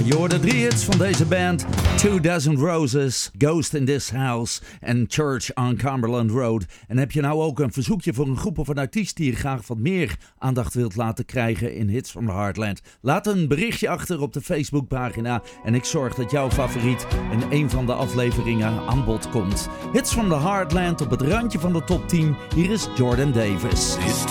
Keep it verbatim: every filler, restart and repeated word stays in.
je hoorde drie hits van deze band. Two Dozen Roses, Ghost in This House en Church on Cumberland Road. En heb je nou ook een verzoekje voor een groep of een artiest die je graag wat meer aandacht wilt laten krijgen in Hits from the Heartland? Laat een berichtje achter op de Facebookpagina en ik zorg dat jouw favoriet in een van de afleveringen aan bod komt. Hits from the Heartland op het randje van de top tien. Hier is Jordan Davis. It's